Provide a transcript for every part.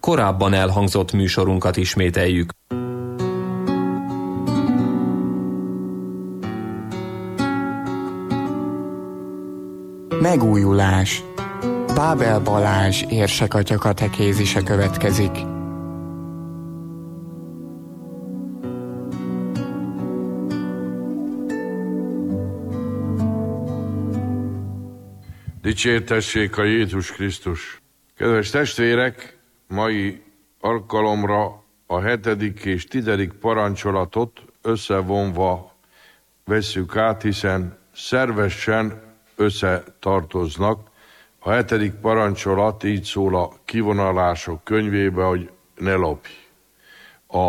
korábban elhangzott műsorunkat ismételjük. Megújulás. Bábel Balázs érsekatya katekézise következik. Dicsértessék a Jézus Krisztus! Kedves testvérek, mai alkalomra a 7. és 10. parancsolatot összevonva vesszük át, hiszen szervesen összetartoznak. A 7. parancsolat így szól a kivonulások könyvébe, hogy ne lopj. A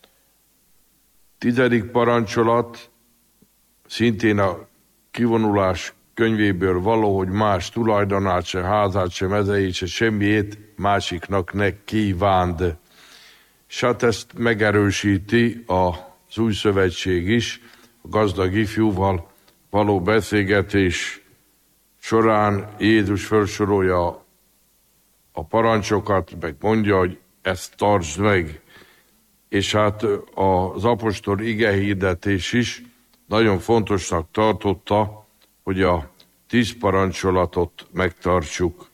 10. parancsolat szintén a kivonulás könyvéből való, hogy más tulajdonát se, házát se, mezejét se, semmiét másiknak ne kívánd. És hát ezt megerősíti az Új Szövetség is, a gazdag ifjúval való beszélgetés során Jézus felsorolja a parancsokat, meg mondja, hogy ezt tartsd meg. És hát az apostol igehirdetés is nagyon fontosnak tartotta, hogy a 10 parancsolatot megtartsuk.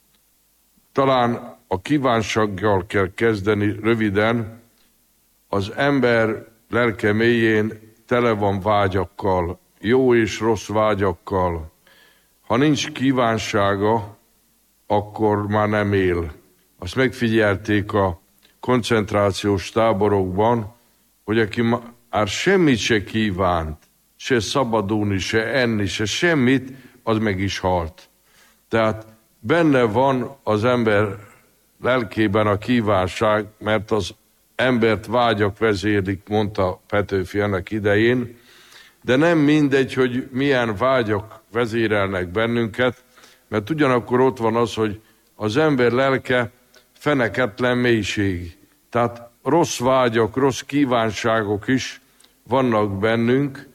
Talán a kívánsággal kell kezdeni röviden. Az ember lelke mélyén tele van vágyakkal, jó és rossz vágyakkal. Ha nincs kívánsága, akkor már nem él. Azt megfigyelték a koncentrációs táborokban, hogy aki már semmit se kívánt, se szabadulni, se enni, se semmit, az meg is halt. Tehát benne van az ember lelkében a kívánság, mert az embert vágyak vezérlik, mondta Petőfi annak idején, de nem mindegy, hogy milyen vágyak vezérelnek bennünket, mert ugyanakkor ott van az, hogy az ember lelke feneketlen mélység. Tehát rossz vágyak, rossz kívánságok is vannak bennünk,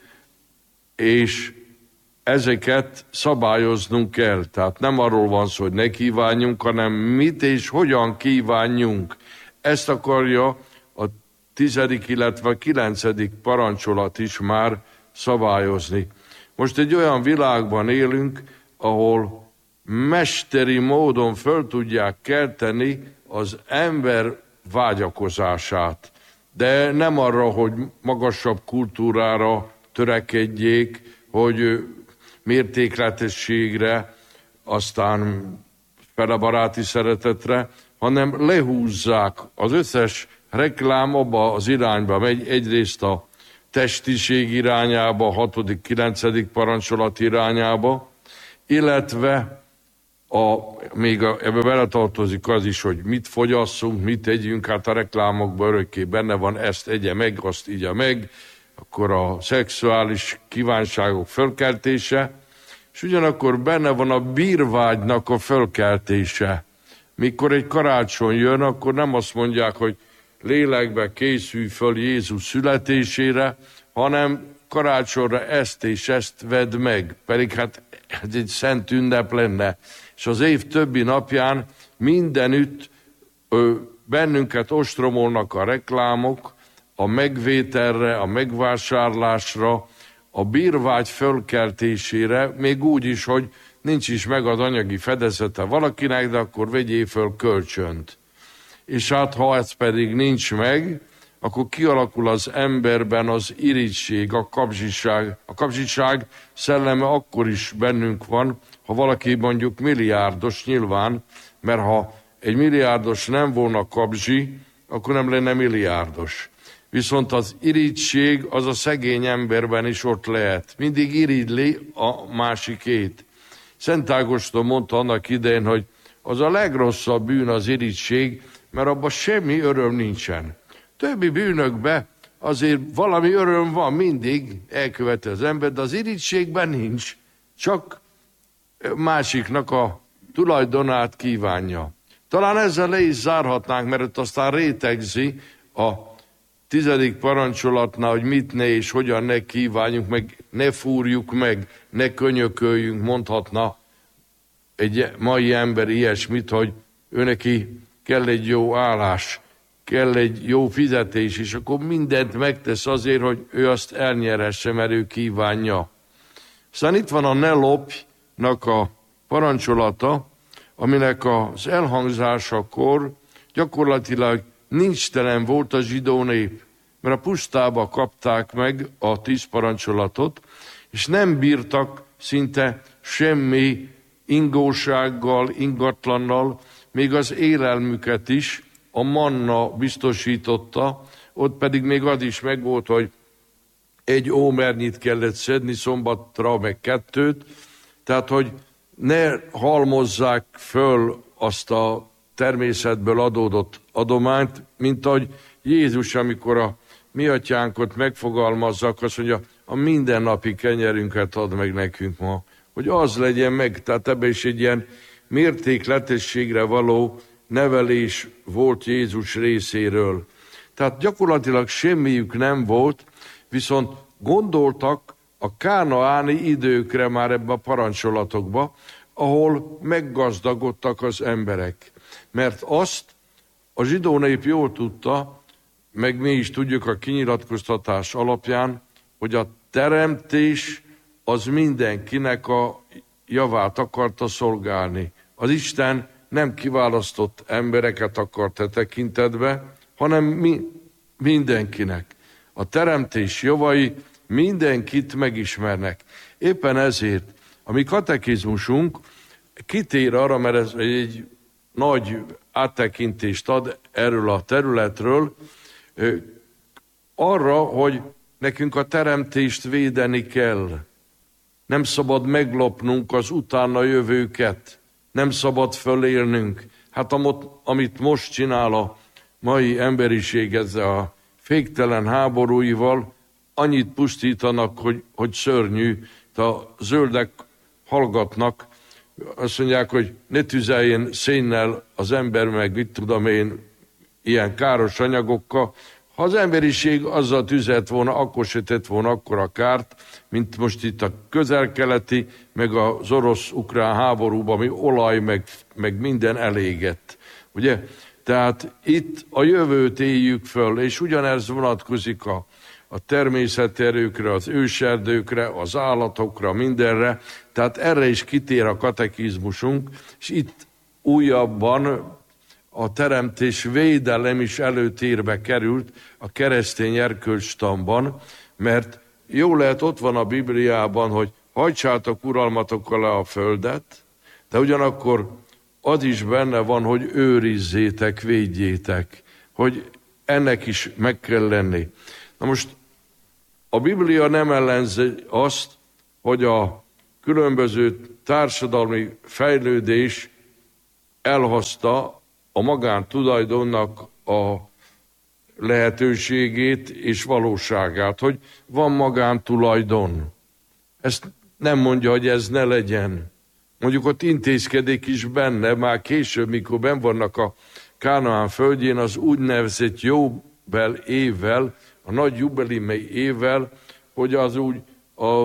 és ezeket szabályoznunk kell. Tehát nem arról van szó, hogy ne kívánjunk, hanem mit és hogyan kívánjunk. Ezt akarja a 10., illetve 9. parancsolat is már szabályozni. Most egy olyan világban élünk, ahol mesteri módon föl tudják kelteni az ember vágyakozását. De nem arra, hogy magasabb kultúrára törekedjék, hogy mértékletességre, aztán felebaráti szeretetre, hanem lehúzzák. Az összes reklám abba az irányba megy, egyrészt a testiség irányába, a 6., 9. parancsolat irányába, illetve ebbe beletartozik az is, hogy mit fogyasszunk, mit tegyünk, hát a reklámokban örökké benne van, ezt egye meg, azt igye meg, akkor a szexuális kívánságok fölkeltése, és ugyanakkor benne van a bírvágynak a fölkeltése. Mikor egy karácsony jön, akkor nem azt mondják, hogy lélekbe készülj föl Jézus születésére, hanem karácsonyra ezt és ezt vedd meg. Pedig hát ez egy szent ünnep lenne. És az év többi napján mindenütt bennünket ostromolnak a reklámok, a megvételre, a megvásárlásra, a bírvágy fölkeltésére, még úgy is, hogy nincs is meg az anyagi fedezete valakinek, de akkor vegyél föl kölcsönt. És hát ha ez pedig nincs meg, akkor kialakul az emberben az irigység, a kapzsiság. A kapzsiság szelleme akkor is bennünk van, ha valaki mondjuk milliárdos nyilván, mert ha egy milliárdos nem volna kapzsi, akkor nem lenne milliárdos. Viszont az irigység az a szegény emberben is ott lehet. Mindig irigyli a másikét. Szent Ágoston mondta annak idején, hogy az a legrosszabb bűn az irigység, mert abban semmi öröm nincsen. Többi bűnökben azért valami öröm van, mindig elköveti az ember, de az irigységben nincs. Csak másiknak a tulajdonát kívánja. Talán ezzel le is zárhatnánk, mert ott aztán rétegzi a 10. parancsolatnál, hogy mit ne és hogyan ne kívánjunk, meg ne fúrjuk meg, ne könyököljünk, mondhatna egy mai ember ilyesmit, hogy ő neki kell egy jó állás, kell egy jó fizetés, és akkor mindent megtesz azért, hogy ő azt elnyeresse, mert ő kívánja. Aztán itt van a ne lopjnak a parancsolata, aminek az elhangzásakor gyakorlatilag nincstelen volt a zsidó nép, mert a pusztába kapták meg a 10 parancsolatot, és nem bírtak szinte semmi ingósággal, ingatlannal, még az élelmüket is a manna biztosította, ott pedig még az is megvolt, hogy 1 ómernyit kellett szedni szombatra, meg 2, tehát hogy ne halmozzák föl azt a természetből adódott adományt, mint ahogy Jézus, amikor a mi atyánkot megfogalmazzak, azt mondja, a mindennapi kenyerünket add meg nekünk ma, hogy az legyen meg, tehát ebben is egy ilyen mértékletességre való nevelés volt Jézus részéről. Tehát gyakorlatilag semmiük nem volt, viszont gondoltak a kánaáni időkre már ebbe a parancsolatokba, ahol meggazdagodtak az emberek. Mert azt a zsidó nép jól tudta, meg mi is tudjuk a kinyilatkoztatás alapján, hogy a teremtés az mindenkinek a javát akarta szolgálni. Az Isten nem kiválasztott embereket akart e tekintetbe, hanem mindenkinek. A teremtés javai mindenkit megismernek. Éppen ezért a mi katekizmusunk kitér arra, mert ez egy nagy áttekintést ad erről a területről, arra, hogy nekünk a teremtést védeni kell. Nem szabad meglopnunk az utána jövőket. Nem szabad fölélnünk. Hát amit most csinál a mai emberiség ezzel a féktelen háborúival, annyit pusztítanak, hogy szörnyű. A zöldek hallgatnak, azt mondják, hogy ne tüzeljen szénnel az ember, meg mit tudom én, ilyen káros anyagokkal. Ha az emberiség azzal tüzelt volna, akkor se tett volna akkora kárt, mint most itt a közel-keleti, meg az orosz-ukrán háborúban, ami olaj, meg minden elégett. Ugye? Tehát itt a jövőt éljük föl, és ugyanez vonatkozik a természeti erőkre, az őserdőkre, az állatokra, mindenre. Tehát erre is kitér a katekizmusunk, és itt újabban a teremtés védelem is előtérbe került a keresztény erkölcstanban, mert jó lehet, ott van a Bibliában, hogy hajtsátok uralmatok alá a földet, de ugyanakkor az is benne van, hogy őrizzétek, védjétek, hogy ennek is meg kell lenni. Na most a Biblia nem ellenzi azt, hogy a különböző társadalmi fejlődés elhozta a magántulajdonnak a lehetőségét és valóságát, hogy van magántulajdon. Ezt nem mondja, hogy ez ne legyen. Mondjuk ott intézkedik is benne, már később, mikor benn vannak a Kánaán földjén, az úgynevezett Jóbel évvel, a nagy jubileumi évvel, hogy az úgy a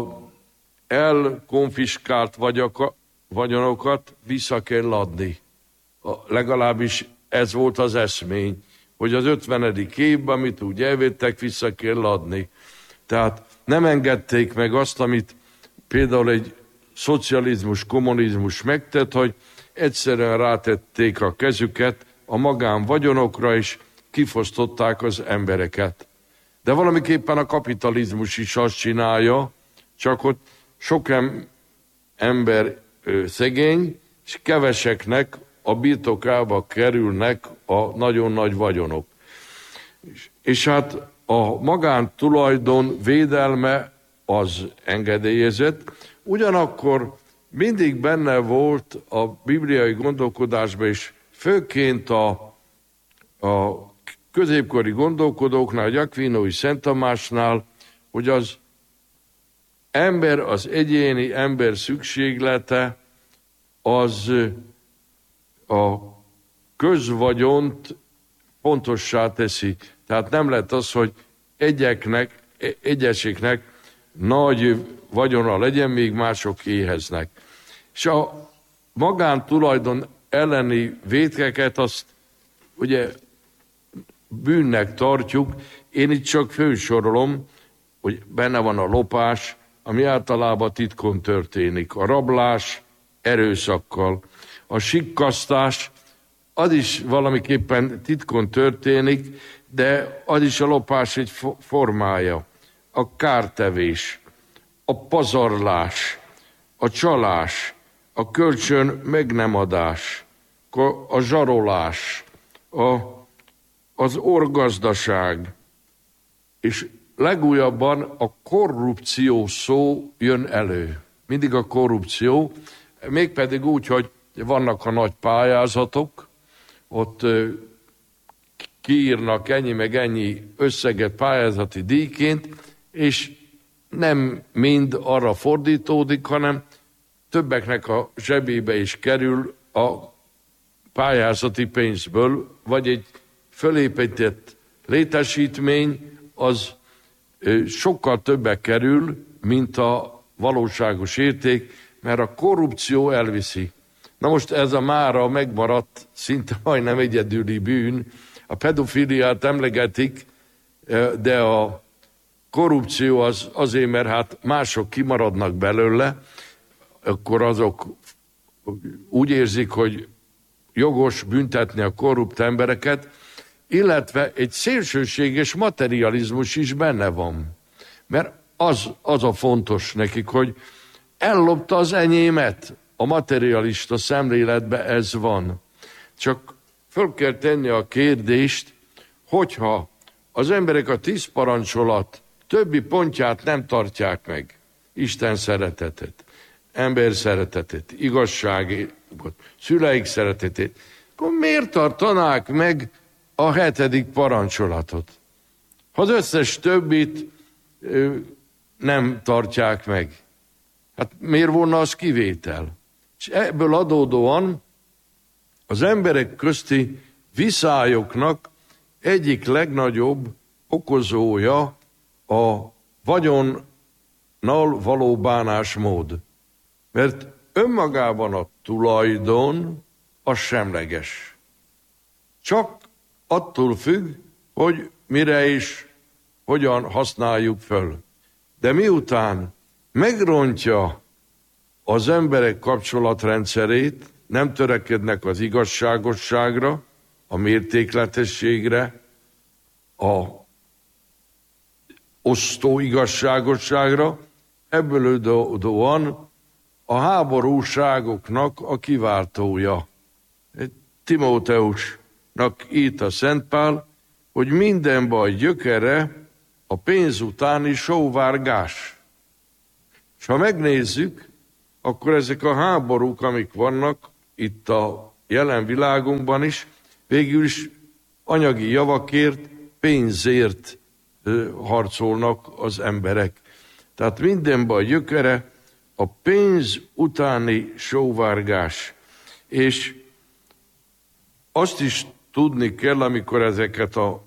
elkonfiskált vagyonokat vissza kell adni. Legalábbis ez volt az eszmény, hogy az 50. évben, amit úgy elvettek, vissza kell adni. Tehát nem engedték meg azt, amit például egy szocializmus, kommunizmus megtett, hogy egyszerűen rátették a kezüket a magánvagyonokra, és kifosztották az embereket. De valamiképpen a kapitalizmus is azt csinálja, csak ott sok ember szegény, és keveseknek a birtokába kerülnek a nagyon nagy vagyonok. És hát a magántulajdon védelme az engedélyezett, ugyanakkor mindig benne volt a bibliai gondolkodásban, és főként a középkori gondolkodóknál, a Akvinói Szent Tamásnál, hogy az ember, az egyéni ember szükséglete, az a közvagyont pontossá teszi. Tehát nem lett az, hogy egyeseknek nagy vagyona legyen, még mások éheznek. És a magántulajdon elleni vétkeket azt ugye bűnnek tartjuk. Én itt csak fősorolom, hogy benne van a lopás, ami általában titkon történik. A rablás erőszakkal. A sikkasztás, az is valamiképpen titkon történik, de az is a lopás egy formája. A kártevés, a pazarlás, a csalás, a kölcsön meg nem adás, a zsarolás, az orgazdaság, és legújabban a korrupció szó jön elő. Mindig a korrupció, mégpedig úgy, hogy vannak a nagy pályázatok, ott kiírnak ennyi meg ennyi összeget pályázati díjként, és nem mind arra fordítódik, hanem többeknek a zsebébe is kerül a pályázati pénzből, vagy egy fölépített létesítmény, az sokkal többe kerül, mint a valóságos érték, mert a korrupció elviszi. Na most ez a mára megmaradt, szinte majdnem egyedüli bűn. A pedofiliát emlegetik, de a korrupció az azért, mert hát mások kimaradnak belőle, akkor azok úgy érzik, hogy jogos büntetni a korrupt embereket, illetve egy szélsőséges materializmus is benne van. Mert az a fontos nekik, hogy ellopta az enyémet. A materialista szemléletben ez van. Csak föl kell tenni a kérdést, hogyha az emberek a 10 parancsolat többi pontját nem tartják meg, Isten szeretetet, ember szeretetét, igazságot, szüleik szeretetét, akkor miért tartanák meg a 7. parancsolatot? Ha az összes többit nem tartják meg, hát miért volna az kivétel? És ebből adódóan az emberek közti viszályoknak egyik legnagyobb okozója a vagyonnal való bánásmód. Mert önmagában a tulajdon az semleges. Csak attól függ, hogy mire és hogyan használjuk föl. De miután megrontja az emberek kapcsolatrendszerét, nem törekednek az igazságosságra, a mértékletességre, a osztó igazságosságra, ebből adódóan a háborúságoknak a kiváltója. Timóteusnak írt a Szent Pál, hogy minden baj gyökere a pénz utáni sóvárgás. És ha megnézzük, akkor ezek a háborúk, amik vannak itt a jelen világunkban is, végül is anyagi javakért, pénzért harcolnak az emberek. Tehát minden baj gyökere a pénz utáni sóvárgás. És azt is tudni kell, amikor ezeket a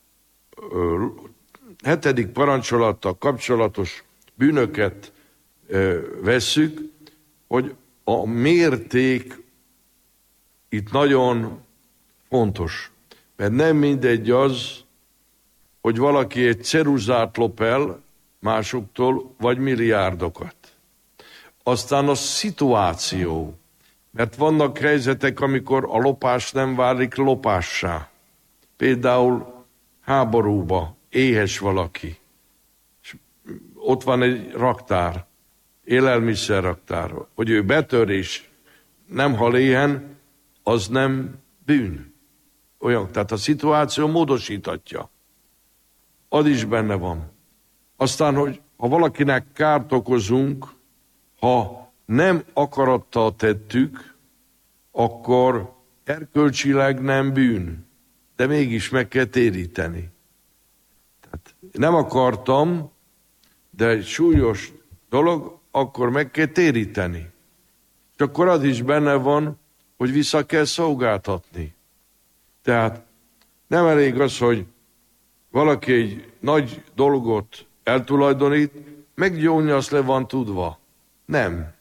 7. parancsolattal kapcsolatos bűnöket vesszük, hogy a mérték itt nagyon fontos. Mert nem mindegy az, hogy valaki egy ceruzát lop el másoktól, vagy milliárdokat. Aztán a szituáció. Mert vannak helyzetek, amikor a lopás nem válik lopássá. Például háborúba éhes valaki. És ott van egy raktár, élelmiszerraktár, hogy ő betör és nem hal éhen, az nem bűn. Olyan, tehát a szituáció módosítatja. Az is benne van. Aztán, hogy ha valakinek kárt okozunk, ha nem akarattal tettük, akkor erkölcsileg nem bűn, de mégis meg kell téríteni. Tehát nem akartam, de egy súlyos dolog, akkor meg kell téríteni. És akkor az is benne van, hogy vissza kell szolgáltatni. Tehát nem elég az, hogy valaki egy nagy dolgot eltulajdonít, meggyónni azt le van tudva. Nem.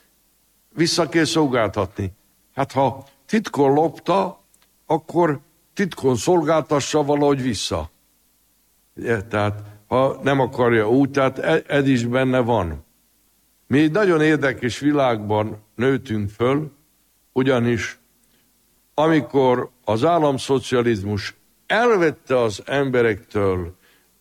Vissza kell szolgáltatni. Hát ha titkon lopta, akkor titkon szolgáltassa valahogy vissza. Tehát ha nem akarja úgy, tehát ez is benne van. Mi egy nagyon érdekes világban nőttünk föl, ugyanis amikor az államszocializmus elvette az emberektől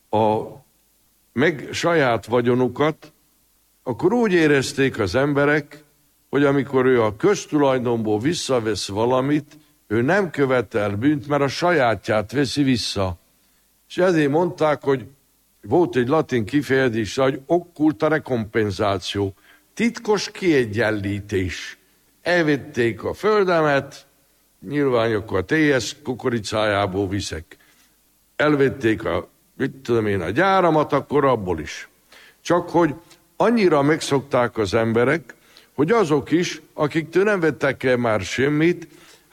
meg saját vagyonukat, akkor úgy érezték az emberek, hogy amikor ő a köztulajdonból visszavesz valamit, ő nem követel bűnt, mert a sajátját veszi vissza. És ezért mondták, hogy volt egy latin kifejezés, hogy occulta recompensáció, titkos kiegyenlítés. Elvették a földemet, nyilván akkor a TS kukoricájából viszek. Elvették a gyáramat, akkor abból is. Csak hogy annyira megszokták az emberek, hogy azok is, akiktől nem vettek el már semmit,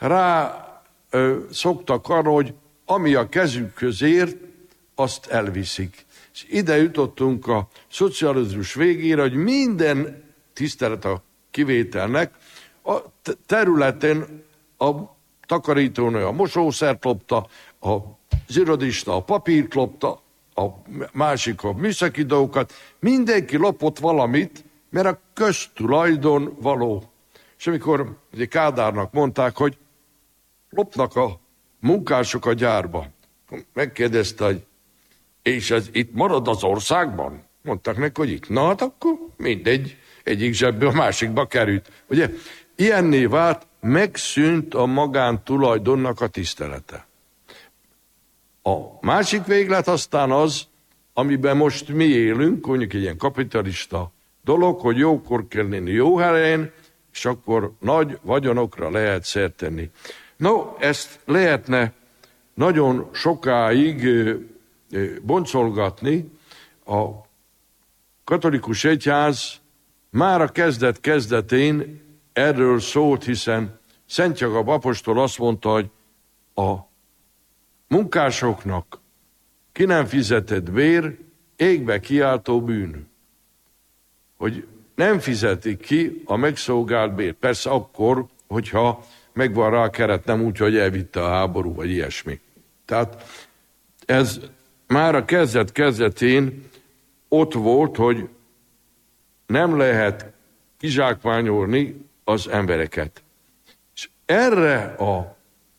szoktak arra, hogy ami a kezükhöz ér, azt elviszik. És ide jutottunk a szocializmus végére, hogy minden tisztelet a kivételnek a területen a takarítónő a mosószert lopta, az irodista a papírt lopta, a másik a műszaki dolgokat, mindenki lopott valamit, mert a köztulajdon való. És amikor ugye Kádárnak mondták, hogy lopnak a munkások a gyárba, megkérdezte, hogy és ez itt marad az országban? Mondták neki, hogy itt. Na hát akkor mindegy, egyik zsebből a másikba került. Ugye, ilyenné vált, megszűnt a magántulajdonnak a tisztelete. A másik véglet aztán az, amiben most mi élünk, mondjuk egy ilyen kapitalista dolog, hogy jókor kell lenni jó helyen, és akkor nagy vagyonokra lehet szert tenni. No, ezt lehetne nagyon sokáig boncolgatni. A katolikus egyház már a kezdet-kezdetén erről szólt, hiszen Szent Jakab apostol azt mondta, hogy a munkásoknak ki nem fizetett bér, égbe kiáltó bűn. Hogy nem fizetik ki a megszolgált bér. Persze akkor, hogyha megvan rá a keret, nem úgy, hogy elvitte a háború, vagy ilyesmi. Tehát ez már a kezdet-kezdetén ott volt, hogy nem lehet kizsákmányolni az embereket. És erre a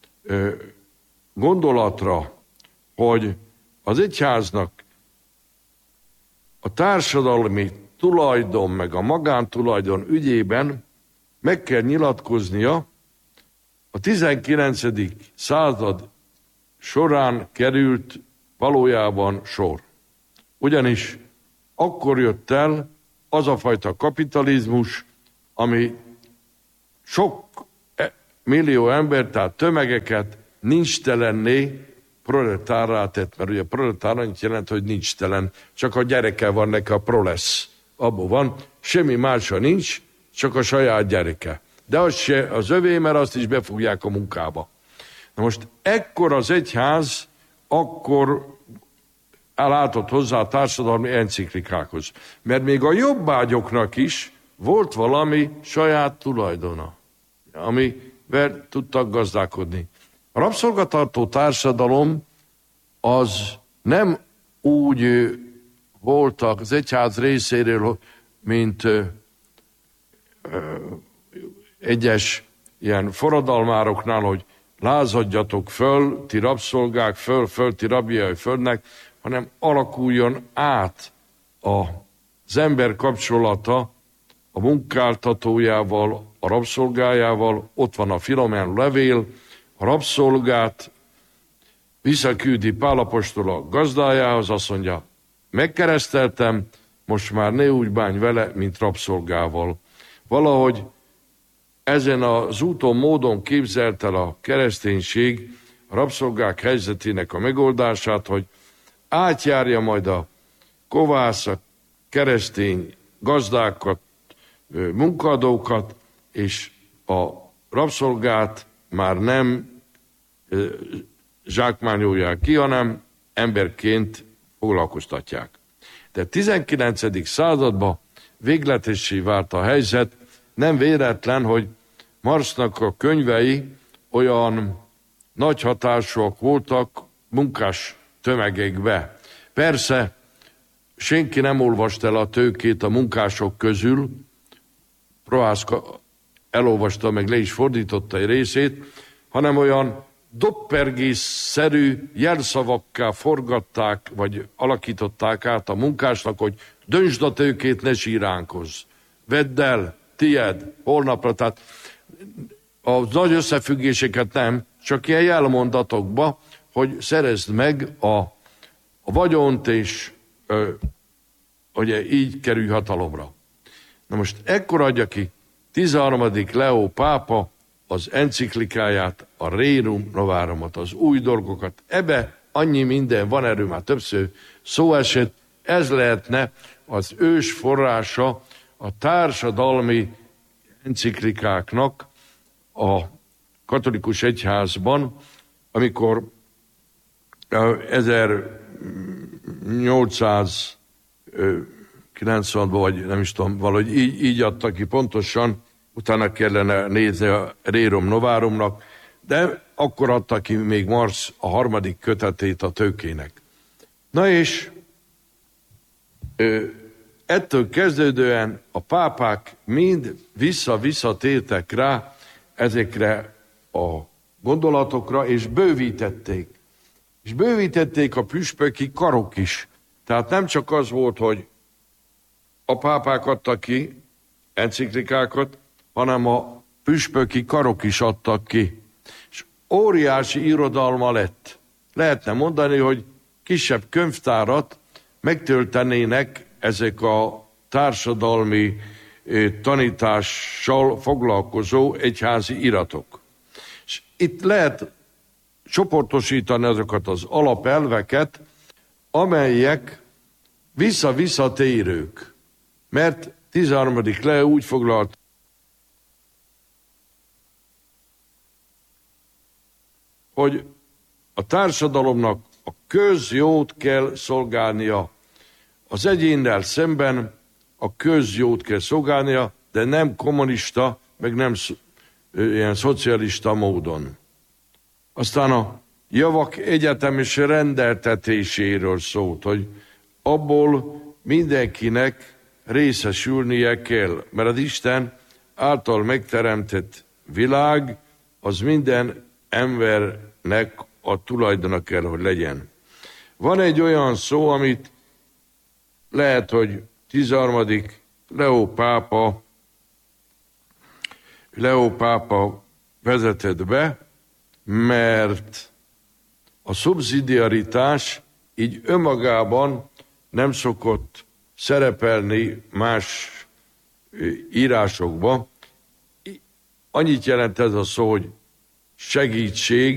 gondolatra, hogy az egyháznak a társadalmi tulajdon meg a magántulajdon ügyében meg kell nyilatkoznia, a 19. század során került valójában sor. Ugyanis akkor jött el az a fajta kapitalizmus, ami sok millió ember, tehát tömegeket nincstelenné proletárrá tett, mert ugye proletár annyit jelent, hogy nincstelen, csak a gyereke van neki, a prolesz. Abból van, semmi mása nincs, csak a saját gyereke. De az se az övé, mert azt is befogják a munkába. Na most ekkor az egyház akkor látott hozzá a társadalmi enciklikákhoz. Mert még a jobbágyoknak is volt valami saját tulajdona, amivel tudtak gazdálkodni. A rabszolgatartó társadalom az nem úgy volt az egyház részéről, mint egyes ilyen forradalmároknál, hogy lázadjatok föl, ti rabszolgák, föl, ti rabjai földnek, hanem alakuljon át az ember kapcsolata a munkáltatójával, a rabszolgájával. Ott van a Filomen levél, a rabszolgát visszaküldi Pál apostol a gazdájához, azt mondja, megkereszteltem, most már ne úgy bánj vele, mint rabszolgával. Valahogy ezen az úton, módon képzelt el a kereszténység a rabszolgák helyzetének a megoldását, hogy átjárja majd a kovász, a keresztény gazdákat, munkadókat, és a rabszolgát már nem zsákmányolják ki, hanem emberként foglalkoztatják. De 19. században végletessé vált a helyzet, nem véletlen, hogy Marxnak a könyvei olyan nagy hatásúak voltak munkás tömegekbe. Persze, senki nem olvasta el a Tőkét a munkások közül, Prohászka elolvasta, meg le is fordította egy részét, hanem olyan doppergés-szerű jelszavakká forgatták, vagy alakították át a munkásnak, hogy döntsd a tőkét, ne síránkozz. Vedd el, tied, holnapra. Tehát a nagy összefüggéseket nem, csak ilyen jelmondatokba, hogy szerezd meg a vagyont, és ugye így kerülj hatalomra. Na most ekkor adja ki 13. Leó pápa az enciklikáját, a Rerum Novarumot, az új dolgokat. Ebbe annyi minden van, erről már többször szó esett, ez lehetne az ős forrása a társadalmi enciklikáknak a katolikus egyházban, amikor 1890-ban, vagy nem is tudom, valahogy így adta ki pontosan, utána kellene nézni a Rerum Novarumnak, de akkor adta ki még Marx a 3. kötetét a Tőkének. Na és ettől kezdődően a pápák mind visszatértek rá ezekre a gondolatokra, és bővítették. És bővítették a püspöki karok is. Tehát nem csak az volt, hogy a pápák adtak ki enciklikákat, hanem a püspöki karok is adtak ki. És óriási irodalma lett. Lehetne mondani, hogy kisebb könyvtárat megtöltenének ezek a társadalmi tanítással foglalkozó egyházi iratok. És itt lehet csoportosítani azokat az alapelveket, amelyek visszatérők. Mert 13. Leó úgy foglalt, hogy a társadalomnak a közjót kell szolgálnia. Az egyénnel szemben a közjót kell szolgálnia, de nem kommunista, meg nem ilyen szocialista módon. Aztán a javak egyetemes rendeltetéséről szólt, hogy abból mindenkinek részesülnie kell, mert az Isten által megteremtett világ az minden embernek a tulajdona kell, hogy legyen. Van egy olyan szó, amit lehet, hogy 13. Leó pápa vezetett be, mert a szubszidiaritás így önmagában nem szokott szerepelni más írásokba. Annyit jelent ez a szó, hogy segítség,